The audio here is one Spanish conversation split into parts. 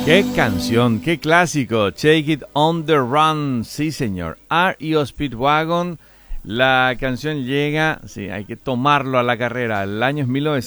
Qué canción, qué clásico. Take It on the Run. Sí, señor. REO Speedwagon. La canción llega, sí, hay que tomarlo a la carrera. El año es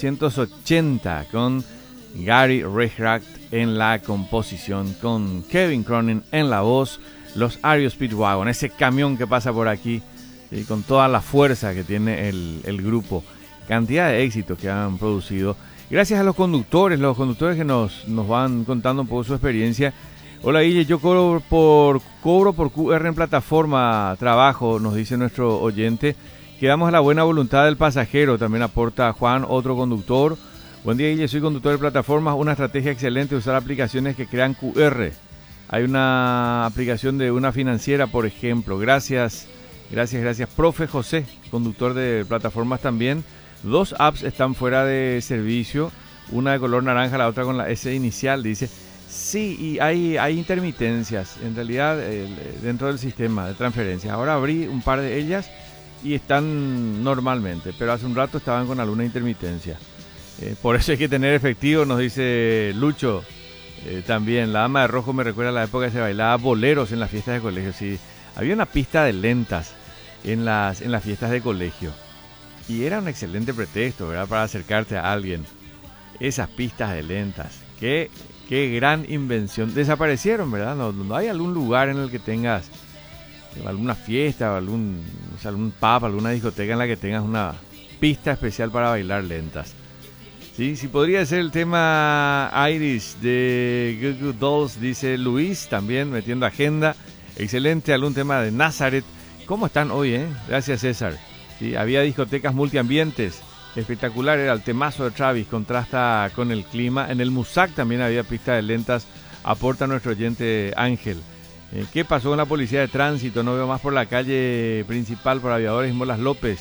1980 con Gary Reichert en la composición, con Kevin Cronin en la voz. Los REO Speedwagon, ese camión que pasa por aquí, sí, con toda la fuerza que tiene el grupo. Cantidad de éxitos que han producido. Gracias a los conductores que nos van contando un poco su experiencia. Hola Guille, yo cobro por QR en plataforma, trabajo, nos dice nuestro oyente. Quedamos a la buena voluntad del pasajero, también aporta Juan, otro conductor. Buen día Guille, soy conductor de plataformas, una estrategia excelente usar aplicaciones que crean QR. Hay una aplicación de una financiera, por ejemplo. Gracias. Profe José, conductor de plataformas también. 2 apps están fuera de servicio, una de color naranja, la otra con la S inicial, dice. Sí, y hay intermitencias, en realidad, dentro del sistema de transferencias. Ahora abrí un par de ellas y están normalmente, pero hace un rato estaban con alguna intermitencia. Por eso hay que tener efectivo, nos dice Lucho. También, la dama de rojo me recuerda a la época que se bailaba boleros en las fiestas de colegio. Sí, había una pista de lentas en las fiestas de colegio. Y era un excelente pretexto, ¿verdad?, para acercarte a alguien. Esas pistas de lentas. Qué gran invención. Desaparecieron, ¿verdad? No hay algún lugar en el que tengas alguna fiesta, o algún pub, alguna discoteca en la que tengas una pista especial para bailar lentas. Sí, podría ser el tema Iris de Goo Goo Dolls, dice Luis, también metiendo agenda. Excelente, algún tema de Nazareth. ¿Cómo están hoy, Gracias, César. Sí, había discotecas multiambientes, espectacular, era el temazo de Travis, contrasta con el clima. En el Musac también había pista de lentas, aporta nuestro oyente Ángel. ¿Qué pasó con la policía de tránsito? No veo más por la calle principal por Aviadores y Molas López.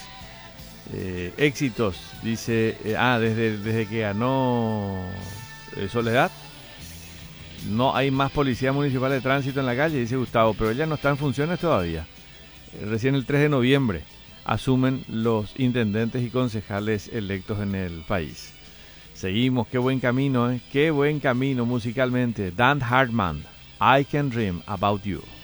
Éxitos, dice, desde que ganó Soledad, no hay más policía municipal de tránsito en la calle, dice Gustavo, pero ella no está en funciones todavía. Recién el 3 de noviembre asumen los intendentes y concejales electos en el país. Seguimos, qué buen camino, qué buen camino musicalmente. Dan Hartman, I Can Dream About You.